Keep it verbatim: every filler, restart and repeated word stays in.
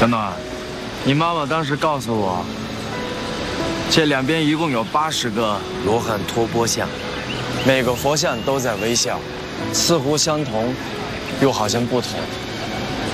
小暖，你妈妈当时告诉我，这两边一共有八十个罗汉托钵像，每个佛像都在微笑，似乎相同，又好像不同。